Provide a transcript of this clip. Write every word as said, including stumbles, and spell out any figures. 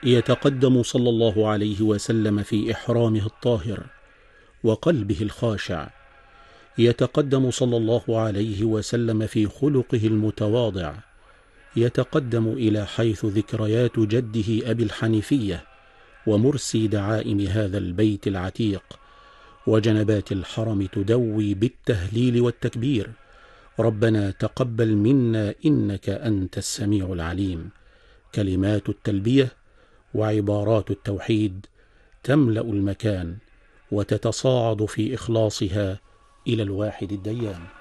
يتقدم صلى الله عليه وسلم في إحرامه الطاهر وقلبه الخاشع، يتقدم صلى الله عليه وسلم في خلقه المتواضع، يتقدم إلى حيث ذكريات جده أبي الحنيفية ومرسي دعائم هذا البيت العتيق، وجنبات الحرم تدوي بالتهليل والتكبير: ربنا تقبل منا إنك أنت السميع العليم. كلمات التلبية وعبارات التوحيد تملأ المكان وتتصاعد في إخلاصها إلى الواحد الديان.